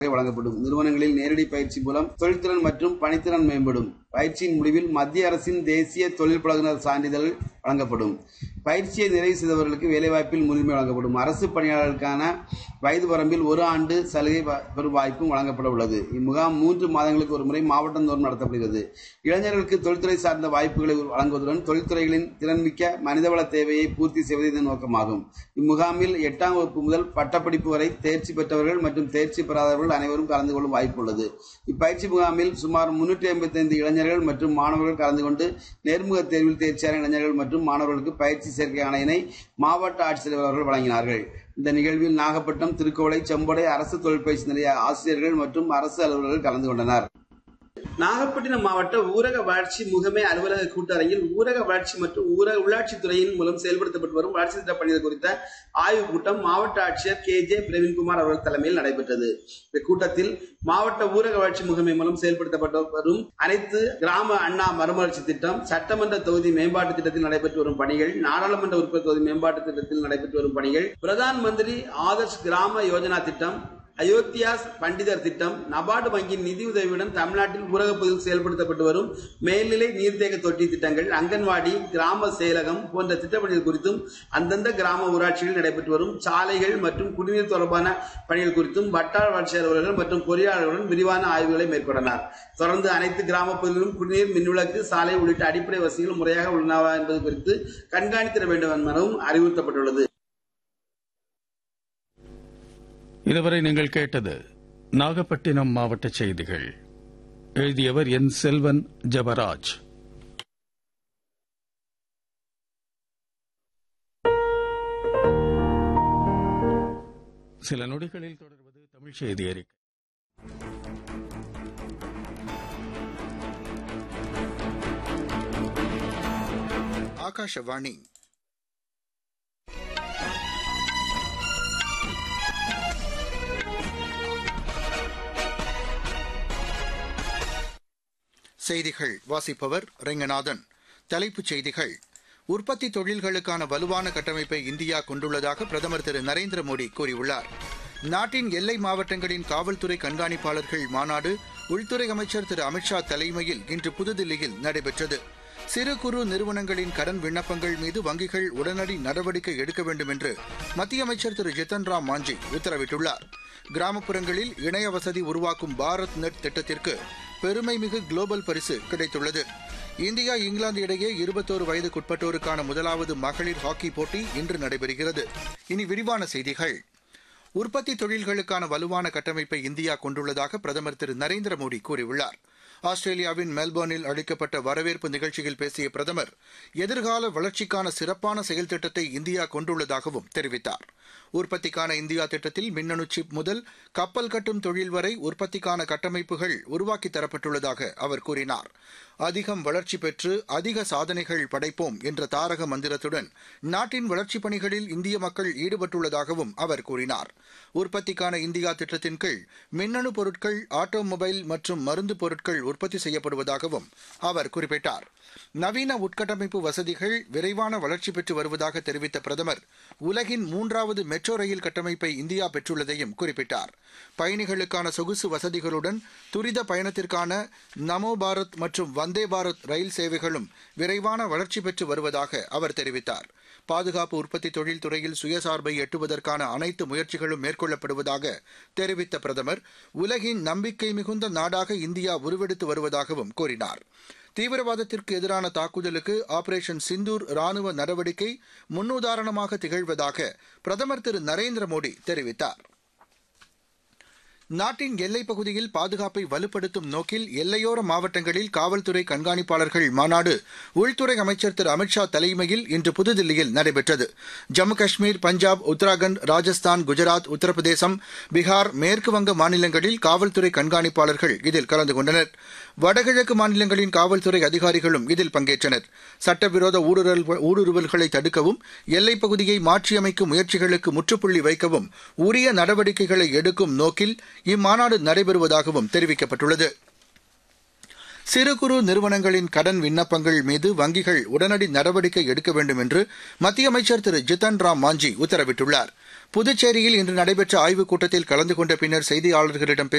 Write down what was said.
வழங்கப்படும். நிறுவனங்களில் நேரடி பயிற்சி மூலம் தொழில்திறன் மற்றும் பணித்திறன் மேம்படும். பயிற்சியின் முடிவில் மத்திய அரசின் தேசிய தொழில் பழகுனர் சான்றிதழ் வழங்கப்படும். பயிற்சியை நிறைவு செய்தவர்களுக்கு வேலைவாய்ப்பில் முன்னுரிமை வழங்கப்படும். அரசு பணியாளர்களுக்கான வயது வரம்பில் 1 ஆண்டு சலுகை பெறும் வாய்ப்பும் வழங்கப்பட உள்ளது. இம்முகாம் 3 மாதங்களுக்கு ஒரு முறை மாவட்டந்தோறும் நடத்தப்படுகிறது. இளைஞர்களுக்கு தொழில்துறை சார்ந்த வாய்ப்புகளை வழங்குவதுடன் தொழில்துறைகளின் திறன்மிக்க மனிதவள தேவையை பூர்த்தி செய்வது இதன் நோக்கமாகும். இம்முகாமில் 8ஆம் வகுப்பு முதல் பட்டப்படிப்பு வரை தேர்ச்சி பெற்றவர்கள் மற்றும் தேர்ச்சி பெறாதவர்கள் அனைவரும் கலந்து கொள்ளும் வாய்ப்பு உள்ளது. இப்பயிற்சி முகாமில் சுமார் 385 இளைஞர்கள் மற்றும் மாணவர்கள் கலந்து கொண்டு நேர்முக தேர்வில் தேர்ச்சியான இளைஞர்கள் மற்றும் மாணவர்களுக்கு பயிற்சி சேர்க்கை ஆணையினை மாவட்ட ஆட்சித்தலைவர் அவர்கள் வழங்கினார்கள். இந்த நிகழ்வில் நாகப்பட்டினம், திருக்கோவிலை, செம்படை அரசு தொழில் பயிற்சி நிலைய ஆசிரியர்கள் மற்றும் அரசு அலுவலர்கள் கலந்து கொண்டனர். நாகப்பட்டினம் மாவட்ட ஊரக வளர்ச்சி முகமை அலுவலக கூட்டரங்கில் ஊரக வளர்ச்சி மற்றும் ஊரக உள்ளாட்சித் துறையின் மூலம் செயல்படுத்தப்பட்டு வரும் வளர்ச்சி திட்ட பணிகள் குறித்த ஆய்வுக் கூட்டம் மாவட்ட ஆட்சியர் KJ பிரவீன்குமார் அவர்கள் தலைமையில் நடைபெற்றது. இந்த கூட்டத்தில் மாவட்ட ஊரக வளர்ச்சி முகமை மூலம் செயல்படுத்தப்பட்டு வரும் அனைத்து கிராம அண்ணா மறுமலர்ச்சி திட்டம், சட்டமன்ற தொகுதி மேம்பாட்டு திட்டத்தில் நடைபெற்று வரும் பணிகள், நாடாளுமன்ற உறுப்பினர் தொகுதி மேம்பாட்டு திட்டத்தில் நடைபெற்று வரும் பணிகள், பிரதான் மந்திரி ஆதர்ஷ் கிராம யோஜனா திட்டம், அயோத்தியா பண்டிதர் திட்டம், நபார்டு வங்கியின் நிதியுதவியுடன் தமிழ்நாட்டில் ஊரக பகுதியில் செயல்படுத்தப்பட்டு வரும் மேல்நிலை நீர்த்தேக்க தொட்டி திட்டங்கள், அங்கன்வாடி, கிராம செயலகம் போன்ற திட்டப்பணிகள் குறித்தும், அந்தந்த கிராம ஊராட்சிகளில் நடைபெற்று வரும் சாலைகள் மற்றும் குடிநீர் தொடர்பான பணிகள் குறித்தும் வட்டார வளர்ச்சி அலுவலர்கள் மற்றும் பொறியாளர்களுடன் விரிவான ஆய்வுகளை மேற்கொண்டனர். தொடர்ந்து அனைத்து கிராம பகுதிகளிலும் குடிநீர், மின்விளக்கு, சாலை உள்ளிட்ட அடிப்படை வசதிகள் முறையாக உள்ளனவா என்பது குறித்து கண்காணித்திட வேண்டும் எனவும் அறிவுறுத்தப்பட்டுள்ளது. இதுவரை நீங்கள் கேட்டது நாகப்பட்டினம் மாவட்ட செய்திகள். எழுதியவர் என். செல்வன் ஜபராஜ். சில நொடிகளில் தொடர்வது தமிழ் செய்தி அறிக்கை. ஆகாஷவாணி. செய்திகள் வாசிப்பவர் ரெங்கநாதன். தலைப்புச் செய்திகள். உற்பத்தி தொழில்களுக்கான வலுவான கட்டமைப்பை இந்தியா கொண்டுள்ளதாக பிரதமர் திரு நரேந்திர மோடி கூறியுள்ளார். நாட்டின் எல்லை மாவட்டங்களின் காவல்துறை கண்காணிப்பாளர்கள் மாநாடு உள்துறை அமைச்சர் திரு அமித்ஷா தலைமையில் இன்று புதுதில்லியில் நடைபெற்றது. சிறு குறு நிறுவனங்களின் கடன் விண்ணப்பங்கள் மீது வங்கிகள் உடனடி நடவடிக்கை எடுக்க வேண்டும் என்று மத்திய அமைச்சர் திரு ஜித்தன் ராம் மாஞ்சி உத்தரவிட்டுள்ளார். கிராமப்புறங்களில் இணைய வசதி உருவாக்கும் பாரத் நெட் திட்டத்திற்கு பெருமைமிகு குளோபல் பரிசு கிடைத்துள்ளது. இந்தியா இங்கிலாந்து இடையே 21 வயதுக்குட்பட்டோருக்கான முதலாவது மகளிர் ஹாக்கி போட்டி இன்று நடைபெறுகிறது. இனி விரிவான செய்திகள். உற்பத்தி தொழில்களுக்கான வலுவான கட்டமைப்பை இந்தியா கொண்டுள்ளதாக பிரதமர் திரு நரேந்திர மோடி கூறியுள்ளார். ஆஸ்திரேலியாவின் மெல்போர்னில் அளிக்கப்பட்ட வரவேற்பு நிகழ்ச்சியில் பேசிய பிரதமர் எதிர்கால வளர்ச்சிக்கான சிறப்பான செயல் திட்டத்தை இந்தியா கொண்டுள்ளதாகவும் தெரிவித்தார். உற்பத்திக்கான இந்தியா திட்டத்தில் மின்னணு சிப் முதல் கப்பல் கட்டும் தொழில் வரை உற்பத்திக்கான கட்டமைப்புகள் உருவாக்கி தரப்பட்டுள்ளதாக அவர் கூறினார். அதிகம் வளர்ச்சி பெற்று அதிக சாதனைகள் படைப்போம் என்ற தாரக மந்திரத்துடன் நாட்டின் வளர்ச்சிப் பணிகளில் இந்திய மக்கள் ஈடுபட்டுள்ளதாகவும் அவர் கூறினார். உற்பத்திக்கான இந்தியா திட்டத்தின் கீழ் மின்னணு பொருட்கள், ஆட்டோமொபைல் மற்றும் மருந்து பொருட்கள் உற்பத்தி செய்யப்படுவதாகவும் அவர் குறிப்பிட்டார். நவீன உட்கட்டமைப்பு வசதிகள் விரைவான வளர்ச்சி பெற்று வருவதாக தெரிவித்த பிரதமர் உலகின் 3வது மெட்ரோ ரயில் கட்டமைப்பை இந்தியா பெற்றுள்ளதையும் குறிப்பிட்டார். பயணிகளுக்கான சொகுசு வசதிகளுடன் துரித பயணத்திற்கான நமோ பாரத் மற்றும் வந்தே பாரத் ரயில் சேவைகளும் விரைவான வளர்ச்சி பெற்று வருவதாக அவர் தெரிவித்தார். பாதுகாப்பு உற்பத்தி தொழில் துறையில் சுயசார்பை எட்டுவதற்கான அனைத்து முயற்சிகளும் மேற்கொள்ளப்படுவதாக தெரிவித்த பிரதமர் உலகின் நம்பிக்கை மிகுந்த நாடாக இந்தியா உருவெடுத்து வருவதாகவும் கூறினார். தீவிரவாதத்திற்கு எதிரான தாக்குதலுக்கு ஆபரேஷன் சிந்தூர் ராணுவ நடவடிக்கை முன்னுதாரணமாக திகழ்வதாக பிரதமர் திரு நரேந்திர மோடி தெரிவித்தார். நாட்டின் எல்லைப் பகுதியில் பாதுகாப்பை வலுப்படுத்தும் நோக்கில் எல்லையோர மாவட்டங்களில் காவல்துறை கண்காணிப்பாளர்கள் மாநாடு உள்துறை அமைச்சர் திரு அமித்ஷா தலைமையில் இன்று புதுதில்லியில் நடைபெற்றது. ஜம்மு காஷ்மீர், பஞ்சாப், உத்தராகண்ட், ராஜஸ்தான், குஜராத், உத்தரப்பிரதேசம், பீகார், மேற்குவங்க மாநிலங்களில் காவல்துறை கண்காணிப்பாளர்கள் இதில் கலந்து கொண்டனர். வடகிழக்கு மாநிலங்களின் காவல்துறை அதிகாரிகளும் இதில் பங்கேற்றனர். சட்டவிரோத ஊடுருவல்களை தடுக்கவும் எல்லைப் பகுதியை மாற்றியமைக்கும் முயற்சிகளுக்கு முற்றுப்புள்ளி வைக்கவும் உரிய நடவடிக்கைகளை எடுக்கும் நோக்கில் இம்மாநாடு நடைபெறுவதாகவும் தெரிவிக்கப்பட்டுள்ளது. சிறு குறு நிறுவனங்களின் கடன் விண்ணப்பங்கள் மீது வங்கிகள் உடனடி நடவடிக்கை எடுக்க வேண்டும் என்று மத்திய அமைச்சர் திரு ஜித்தன் ராம் மாஞ்சி உத்தரவிட்டுள்ளார். புதுச்சேரியில் இன்று நடைபெற்ற ஆய்வுக் கூட்டத்தில் கலந்து கொண்ட பின்னர் செய்தியாளர்களிடம்